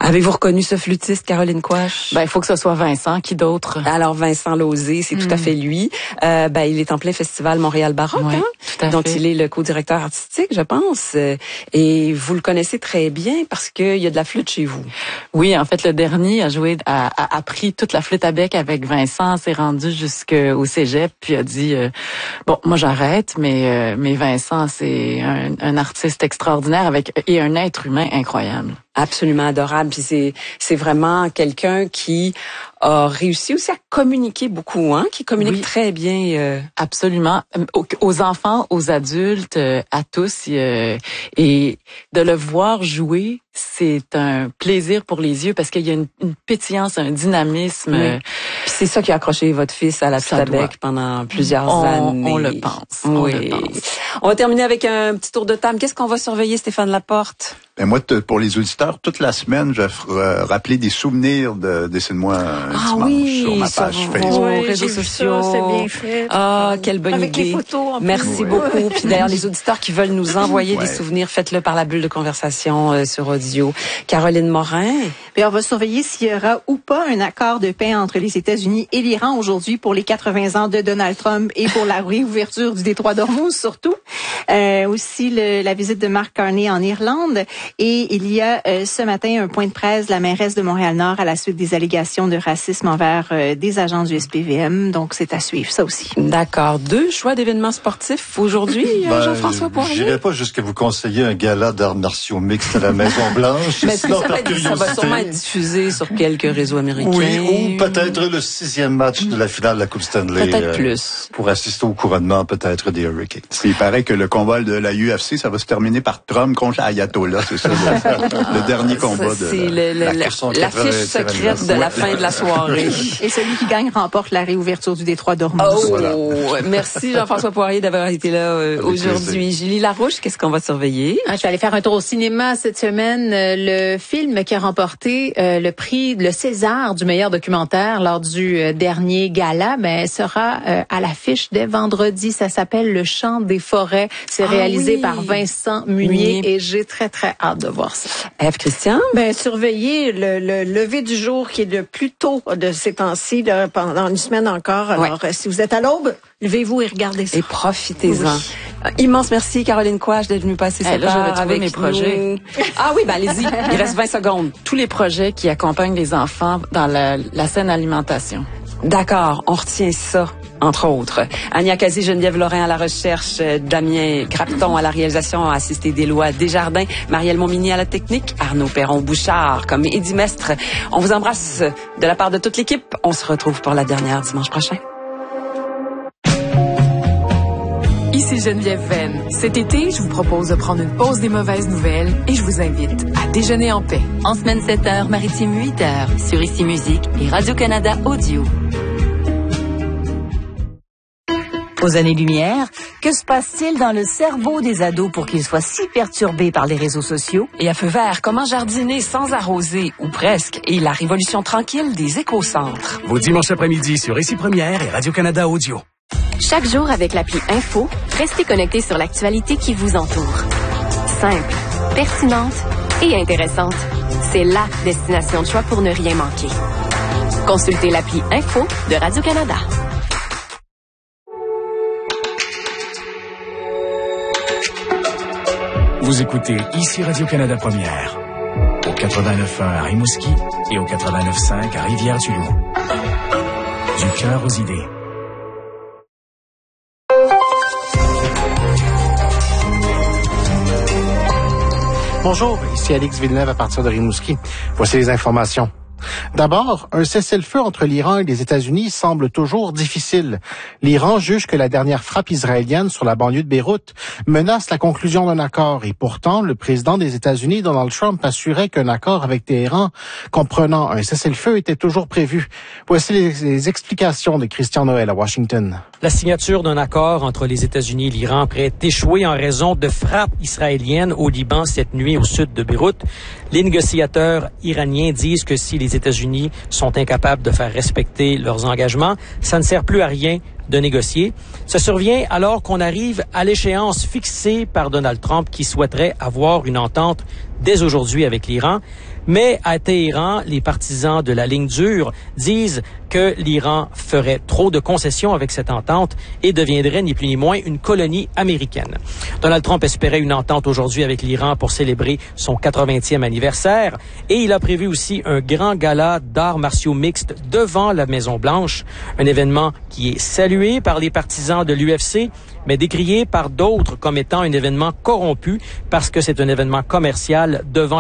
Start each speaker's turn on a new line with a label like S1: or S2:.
S1: Avez-vous reconnu ce flûtiste, Caroline Quach?
S2: Il faut que ce soit Vincent. Qui d'autre?
S1: Alors, Vincent Lozé, c'est tout à fait lui. Il est en plein festival Montréal Baroque,
S2: oui, tout à
S1: dont
S2: fait.
S1: il est le co-directeur artistique, je pense. Et vous le connaissez très bien parce qu'il y a de la flûte chez vous.
S2: Oui, en fait, le dernier a appris toute la flûte à bec avec Vincent, s'est rendu jusqu'au cégep, puis a dit, moi j'arrête, mais Vincent, c'est un artiste extraordinaire et un être humain incroyable.
S1: Absolument adorable. Puis c'est vraiment quelqu'un qui a réussi aussi à communiquer beaucoup, qui communique très bien.
S2: Absolument. Aux enfants, aux adultes, à tous. Et de le voir jouer, c'est un plaisir pour les yeux parce qu'il y a une pétillance, un dynamisme.
S1: Oui. Puis c'est ça qui a accroché votre fils à la flûte à bec pendant plusieurs années.
S2: On le pense.
S1: Oui. On va terminer avec un petit tour de table. Qu'est-ce qu'on va surveiller, Stéphane Laporte?
S3: Moi, pour les auditeurs, toute la semaine, je vais rappeler des souvenirs de Dessine-moi un dimanche sur ma page Facebook.
S1: Vos réseaux sociaux.
S4: Ça, c'est bien fait.
S1: Ah, quelle bonne
S4: avec
S1: idée.
S4: Les photos en plus.
S1: Merci beaucoup. Puis d'ailleurs, les auditeurs qui veulent nous envoyer des souvenirs, faites-le par la bulle de conversation sur audio. Caroline Morin.
S4: Puis on va surveiller s'il y aura ou pas un accord de paix entre les États-Unis et l'Iran aujourd'hui pour les 80 ans de Donald Trump et pour la réouverture du détroit d'Ormuz surtout. Aussi la visite de Mark Carney en Irlande. Et il y a ce matin un point de presse de la mairesse de Montréal-Nord à la suite des allégations de racisme envers des agents du SPVM. Donc, c'est à suivre, ça aussi.
S1: D'accord. 2 choix d'événements sportifs aujourd'hui, Jean-François Poirier?
S5: Je n'irai pas jusqu'à vous conseiller un gala d'arts martiaux mixtes à la Maison-Blanche.
S1: Mais ça va sûrement être diffusé sur quelques réseaux américains.
S5: Oui, ou peut-être le 6e match de la finale de la Coupe Stanley.
S1: Peut-être plus.
S5: Pour assister au couronnement, peut-être, des Hurricanes.
S3: Il paraît que le combat de la UFC, ça va se terminer par Trump contre Ayatollah, c'est ça, le dernier combat
S1: c'est la fiche secrète de la fin de la soirée.
S4: Et celui qui gagne remporte la réouverture du détroit d'Ormuz.
S1: Voilà. Merci Jean-François Poirier d'avoir été là aujourd'hui. Julie Larouche, qu'est-ce qu'on va surveiller?
S6: Je vais aller faire un tour au cinéma cette semaine. Le film qui a remporté le prix, le César du meilleur documentaire lors du dernier gala, sera à l'affiche dès vendredi. Ça s'appelle Le Chant des forêts. C'est réalisé par Vincent Munier et j'ai très, très hâte de voir ça.
S1: Ève Christian?
S4: Surveiller le lever du jour qui est le plus tôt de ces temps-ci, pendant une semaine encore. Alors, si vous êtes à l'aube, levez-vous et regardez ça.
S1: Et profitez-en. Oui. Immense merci, Caroline Quach, d'être venue passer cette heure avec
S2: mes projets.
S1: Ah oui, allez-y. Il reste 20 secondes.
S2: Tous les projets qui accompagnent les enfants dans la saine alimentation.
S1: D'accord, on retient ça, entre autres. Ania Kazi, Geneviève Lorrain à la recherche, Damien Crapton à la réalisation, assisté d'Éloi Desjardins, Marielle Montmini à la technique, Arnaud Perron-Bouchard comme Eddie Mestre. On vous embrasse de la part de toute l'équipe. On se retrouve pour la dernière dimanche prochain.
S7: Ici Geneviève Venn. Cet été, je vous propose de prendre une pause des mauvaises nouvelles et je vous invite à déjeuner en paix.
S8: En semaine 7h, maritime 8h, sur Ici Musique et Radio-Canada Audio.
S9: Aux années-lumière, que se passe-t-il dans le cerveau des ados pour qu'ils soient si perturbés par les réseaux sociaux?
S7: Et à feu vert, comment jardiner sans arroser, ou presque, et la révolution tranquille des écocentres.
S10: Vos dimanches après-midi sur Ici Première et Radio-Canada Audio.
S11: Chaque jour avec l'appli Info, restez connectés sur l'actualité qui vous entoure. Simple, pertinente et intéressante. C'est la destination de choix pour ne rien manquer. Consultez l'appli Info de Radio-Canada.
S10: Vous écoutez Ici Radio-Canada Première, au 89.1 à Rimouski et au 89.5 à Rivière-du-Loup. Du cœur aux idées.
S12: Bonjour, ici Alix Villeneuve à partir de Rimouski. Voici les informations. D'abord, un cessez-le-feu entre l'Iran et les États-Unis semble toujours difficile. L'Iran juge que la dernière frappe israélienne sur la banlieue de Beyrouth menace la conclusion d'un accord et pourtant, le président des États-Unis, Donald Trump, assurait qu'un accord avec Téhéran comprenant un cessez-le-feu était toujours prévu. Voici les explications de Christian Noël à Washington.
S13: La signature d'un accord entre les États-Unis et l'Iran pourrait échouer en raison de frappes israéliennes au Liban cette nuit au sud de Beyrouth. Les négociateurs iraniens disent que si les États-Unis sont incapables de faire respecter leurs engagements, ça ne sert plus à rien de négocier. Ça survient alors qu'on arrive à l'échéance fixée par Donald Trump qui souhaiterait avoir une entente dès aujourd'hui avec l'Iran. Mais à Téhéran, les partisans de la ligne dure disent que l'Iran ferait trop de concessions avec cette entente et deviendrait ni plus ni moins une colonie américaine. Donald Trump espérait une entente aujourd'hui avec l'Iran pour célébrer son 80e anniversaire et il a prévu aussi un grand gala d'arts martiaux mixtes devant la Maison-Blanche, un événement qui est salué par les partisans de l'UFC, mais décrié par d'autres comme étant un événement corrompu parce que c'est un événement commercial devant